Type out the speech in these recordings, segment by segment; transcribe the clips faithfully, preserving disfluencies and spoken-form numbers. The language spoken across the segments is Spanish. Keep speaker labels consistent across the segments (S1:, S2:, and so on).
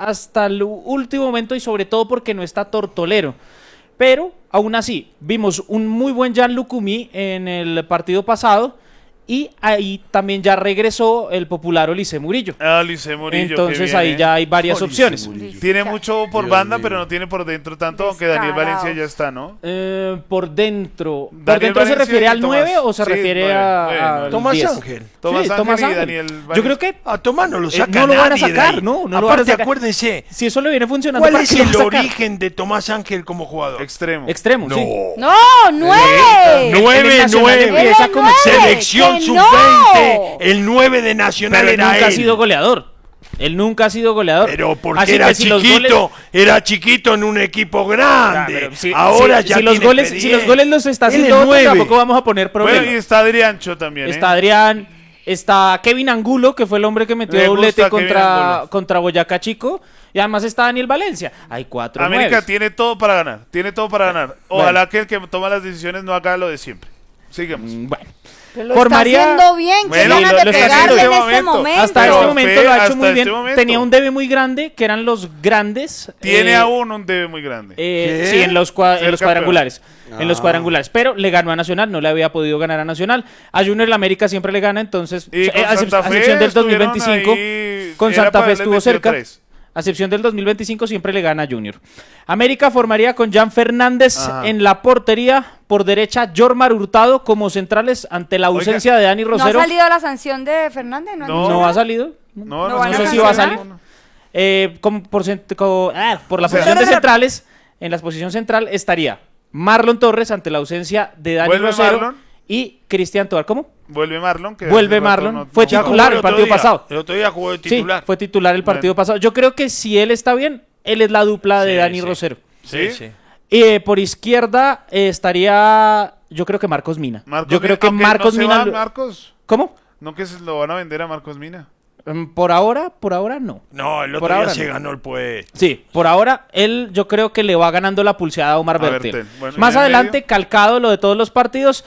S1: hasta el último momento y sobre todo porque no está Tortolero. Pero, aún así, vimos un muy buen Jan Lucumí en el partido pasado y ahí también ya regresó el popular Olise Murillo.
S2: Ah, Olise Murillo.
S1: Entonces ahí ya hay varias
S3: Olise
S1: opciones.
S3: Murillo.
S2: Tiene mucho por
S3: Dios
S2: banda,
S3: mío.
S2: pero no tiene por dentro tanto, aunque
S4: Descarados.
S2: Daniel Valencia ya está, ¿no?
S1: Eh, por dentro. ¿Por
S2: Daniel
S1: dentro se
S2: Valencia
S1: refiere
S2: y
S1: al
S2: Tomás.
S1: nueve o se
S2: Sí,
S1: refiere
S2: nueve,
S1: a,
S2: nueve,
S1: a
S2: nueve.
S3: Tomás
S1: diez?
S3: Ángel.
S2: Tomás
S1: Sí,
S2: Ángel
S1: Tomás
S2: y
S1: Ángel.
S2: Daniel
S1: Yo
S2: Valencia.
S1: creo que
S3: A Tomás no lo
S1: Eh,
S3: saca
S1: no lo van a
S3: nadie de
S1: sacar,
S3: ahí.
S1: no, no lo van a
S3: Aparte,
S1: sacar.
S3: acuérdense,
S1: si eso le viene funcionando,
S3: ¿cuál
S1: ¿para
S3: es
S1: qué lo
S3: el
S1: va a sacar?
S3: origen de Tomás Ángel como jugador?
S2: Extremo.
S1: Extremo,
S3: No.
S1: sí.
S4: ¡No, nueve!
S3: Nueve,
S1: Él en Nacional
S3: nueve.
S1: empieza
S4: Él es
S1: como
S4: nueve.
S3: Selección
S4: ¡Que
S3: sub
S4: no!
S3: veinte. El nueve de Nacional
S1: Pero él
S3: era
S1: nunca ha
S3: él.
S1: sido goleador. Él nunca ha sido goleador.
S3: Pero porque
S1: Así
S3: era
S1: que si los
S3: chiquito,
S1: goles-
S3: era chiquito en un equipo
S1: Ah,
S3: grande.
S1: pero si-
S3: Ahora
S1: si-
S3: ya
S1: si los
S3: tiene
S1: goles, si los
S3: experiencia.
S1: goles los está
S3: Él es
S1: haciendo otro,
S3: nueve.
S1: tampoco vamos a poner problema.
S2: Bueno, y está Adriancho también, ¿eh?
S1: Está Adrián, está Kevin Angulo, que fue el hombre que metió
S2: Me
S1: doblete
S2: gusta Kevin
S1: contra,
S2: Angulo.
S1: contra Boyacá Chico. Y además está Daniel Valencia. Hay cuatro
S2: América
S1: nueves.
S2: tiene todo para ganar. Tiene todo para ganar. Ojalá que el que toma las decisiones no haga lo de siempre. Sigamos.
S1: Mm, Bueno,
S4: Pero lo
S1: Formaría-
S4: está haciendo bien. Qué
S2: Bueno,
S4: ganas
S1: lo-
S4: de
S1: lo está
S4: pegarle
S1: haciendo
S4: en
S2: en
S4: este
S2: este momento.
S4: momento.
S1: hasta
S2: Pero
S1: este momento
S2: fe,
S1: lo ha hecho
S2: hasta
S1: muy
S2: este
S1: bien.
S2: momento.
S1: Tenía un debe muy grande, que eran los grandes.
S2: Tiene
S1: eh,
S2: aún un debe muy grande.
S1: Eh,
S3: ¿Qué?
S1: sí, en los, cua- en
S2: Ser
S1: los
S2: campeón.
S1: cuadrangulares. En los
S3: Ah.
S1: cuadrangulares. Pero le ganó a Nacional, no le había podido ganar a Nacional. A Junior la América siempre le gana, entonces,
S2: Y
S1: eh,
S2: con
S1: a excep-
S2: Santa
S1: a
S2: Fe
S1: excepción del dos mil
S2: estuvieron
S1: veinticinco,
S2: ahí,
S1: con
S2: era
S1: Santa
S2: para
S1: Fe
S2: darle
S1: estuvo cerca.
S2: veintitrés.
S1: A excepción del dos mil veinticinco, siempre le gana a Junior. América formaría con Jan Fernández
S2: Ajá.
S1: en la portería. Por derecha, Jormar Hurtado como centrales ante la ausencia de Dani
S4: ¿No ha
S1: Rosero.
S4: salido la sanción de Fernández? ¿No, han
S2: No.
S4: dicho
S1: No
S4: nada?
S1: ha salido.
S2: No,
S4: ¿No
S2: no,
S4: van
S1: no
S4: a
S1: sé si va a
S4: cancelar?
S1: salir. Eh, como por, cent- co- ah, por la
S2: O sea,
S1: posición de centrales, en la posición central estaría Marlon Torres ante la ausencia de Dani
S2: ¿Vuelve
S1: Rosero
S2: Marlon?
S1: y Cristian Tobar. ¿Cómo?
S2: Vuelve Marlon. Que
S1: Vuelve
S2: hace rato
S1: Marlon.
S2: no-
S1: Fue
S2: no-
S3: Ya jugó
S1: titular el
S3: otro
S1: partido
S3: día.
S1: pasado.
S3: El otro día jugó de
S1: Sí,
S3: titular.
S1: fue titular el partido
S2: Bueno.
S1: pasado. Yo creo que si él está bien, él es la dupla de
S3: Sí,
S1: Dani
S3: sí.
S1: Rosero.
S2: ¿Sí?
S1: Y eh, por izquierda eh, estaría, yo creo que Marcos Mina.
S2: Marcos
S1: yo creo
S2: Mina,
S1: que
S2: aunque
S1: Marcos
S2: no se
S1: Mina.
S2: va,
S1: lo-
S2: Marcos.
S1: ¿Cómo?
S2: No que se lo van a vender a Marcos Mina.
S1: Mm, Por ahora, por ahora no.
S3: No, el
S1: Por
S3: otro día
S1: ahora
S3: se
S1: no.
S3: ganó el puesto.
S1: Sí, por ahora él yo creo que le va ganando la pulseada a Omar
S2: A
S1: Bertel.
S2: Bertel. Bueno, ¿y
S1: Más
S2: en el
S1: adelante,
S2: medio?
S1: calcado lo de todos los partidos,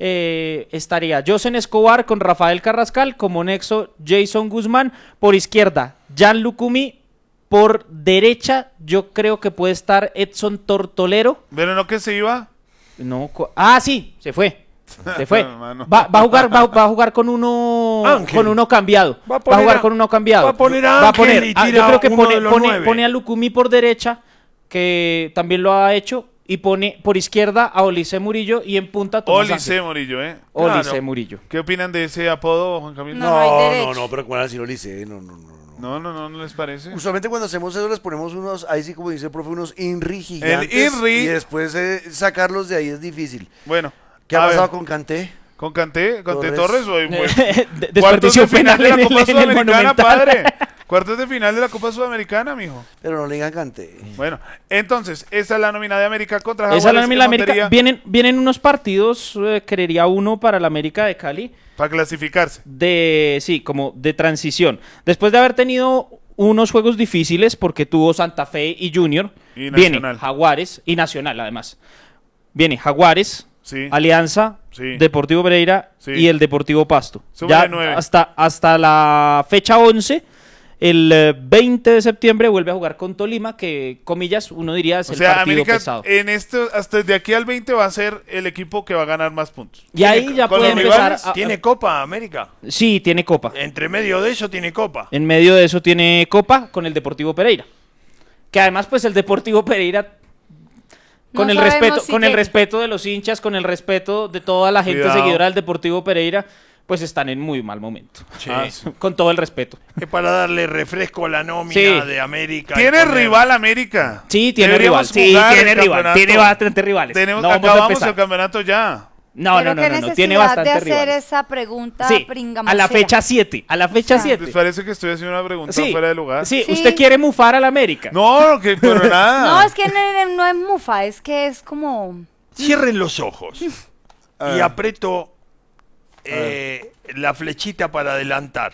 S1: eh, estaría Josen Escobar con Rafael Carrascal, como nexo Jason Guzmán, por izquierda Jan Lucumí, por derecha yo creo que puede estar Edson Tortolero.
S2: Pero no que se iba.
S1: No, cu- ah, sí, se fue. Se fue.
S2: Mano.
S1: Va, va a jugar, va, va a jugar con uno,
S3: Ángel.
S1: con uno cambiado.
S3: Va a
S1: Va a,
S3: poner
S1: jugar
S3: a-
S1: con uno cambiado.
S3: va a poner a
S1: Va
S3: Ángel y
S1: ah,
S3: tira
S1: yo creo que
S3: uno
S1: pone,
S3: de los
S1: pone,
S3: nueve.
S1: pone a Lucumí por derecha, que también lo ha hecho, y pone por izquierda a Olise Murillo y en punta a Tomás
S2: Olice
S1: Ángel.
S2: Murillo, ¿eh?
S1: Olise
S3: Claro.
S1: Murillo.
S2: ¿Qué opinan de ese apodo, Juan Camilo?
S4: No, no hay
S3: No,
S4: derecho.
S3: no, no, pero ¿cuál así lo hice? No, no, no. no.
S2: No, no, no, ¿no les parece?
S5: Usualmente cuando hacemos eso les ponemos unos, ahí sí como dice el profe, unos INRI gigantes.
S2: INRI.
S5: Y después eh, sacarlos de ahí es difícil.
S2: Bueno.
S5: ¿Qué
S2: a
S5: ha
S2: ver,
S5: pasado con Kanté?
S2: ¿Con Canté? ¿Canté
S5: Torres?
S2: Torres? Hoy, pues,
S1: De-
S2: Cuartos
S1: Desperdició
S2: de final
S1: penal
S2: de la
S1: en el,
S2: Copa
S1: en el
S2: Sudamericana,
S1: Monumental.
S2: padre. Cuartos de final de la Copa Sudamericana, mijo.
S5: Pero no le digan Kanté.
S2: Bueno, entonces, esta es la nómina de América contra Jaguares.
S1: Esa es la nómina de
S2: en
S1: América.
S2: Montería,
S1: Vienen, vienen unos partidos, eh, creería uno para la América de Cali.
S2: para clasificarse.
S1: De, sí, como de transición. Después de haber tenido unos juegos difíciles, porque tuvo Santa Fe y Junior,
S2: Y
S1: viene
S2: Nacional.
S1: Jaguares y Nacional además. Viene Jaguares,
S2: Sí.
S1: Alianza,
S2: Sí.
S1: Deportivo Pereira
S2: Sí.
S1: y el Deportivo Pasto.
S2: Súmale
S1: Ya
S2: nueve.
S1: hasta, hasta la fecha once, el eh, veinte de septiembre vuelve a jugar con Tolima, que comillas uno diría es
S2: O
S1: el
S2: sea,
S1: partido
S2: América
S1: pesado.
S2: en esto, hasta de aquí al veinte va a ser el equipo que va a ganar más puntos.
S1: Y ahí ya
S2: con
S1: puede
S2: los
S1: empezar.
S2: rivales,
S1: a-
S3: ¿Tiene Copa América?
S1: Sí, tiene Copa.
S3: Entre medio de eso tiene Copa.
S1: En medio de eso tiene Copa con el Deportivo Pereira. Que además, pues el Deportivo Pereira, con
S4: No
S1: el
S4: sabemos
S1: respeto,
S4: si
S1: con el
S4: que-
S1: respeto de los hinchas, con el respeto de toda la gente
S2: Cuidado.
S1: seguidora del Deportivo Pereira, pues están en muy mal momento.
S3: Sí.
S2: Ah, sí.
S1: Con todo el respeto.
S3: Es para darle refresco a la nómina
S1: Sí.
S3: de América. y
S2: Tiene
S3: poner-
S2: rival América.
S1: Sí, tiene
S2: Deberíamos
S1: rival. Sí,
S2: jugar
S1: tiene
S2: el
S1: rival.
S2: campeonato.
S1: Tiene bastante rivales.
S2: Tenemos,
S1: no vamos a
S2: acabamos
S1: empezar.
S2: el campeonato ya.
S1: No,
S4: Pero
S1: no, no,
S4: qué
S1: no, no,
S4: necesidad
S1: tiene
S4: de
S1: bastante
S4: hacer
S1: rivales.
S4: esa pregunta
S1: Sí,
S4: pringamosera.
S1: a la fecha siete. A la fecha
S4: O sea,
S1: siete.
S2: ¿Les parece que estoy haciendo una pregunta
S1: Sí,
S2: fuera de lugar?
S1: sí,
S4: Sí.
S1: usted quiere mufar a la América.
S2: No, que pero nada.
S4: No, es que no, no es mufa, es que es como...
S3: Cierren los ojos
S2: A
S3: y
S2: ver.
S3: aprieto eh, la flechita para adelantar.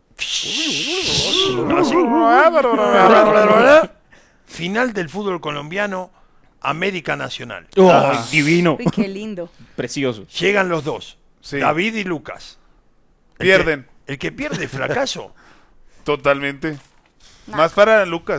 S3: Así. Final del fútbol colombiano, América Nacional.
S1: Oh,
S2: Ah.
S1: divino.
S4: Uy, qué lindo.
S1: Precioso.
S3: Llegan los dos,
S2: Sí.
S3: David y Lucas. El
S2: Pierden.
S3: que- el que pierde es fracaso.
S2: Totalmente. Más para Lucas.